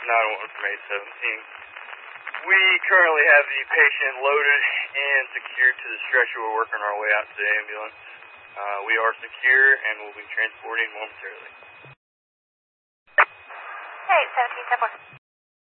911 from 817. We currently have the patient loaded and secured to the stretcher. We're working our way out to the ambulance. We are secure and will be transporting momentarily. Hey, 17, 10